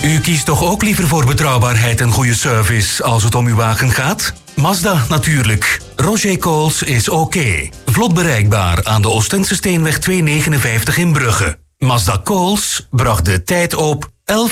U kiest toch ook liever voor betrouwbaarheid en goede service als het om uw wagen gaat? Mazda natuurlijk. Roger Coles is oké. Vlot bereikbaar aan de Oostense Steenweg 259 in Brugge. Mazda Coles bracht de tijd op 11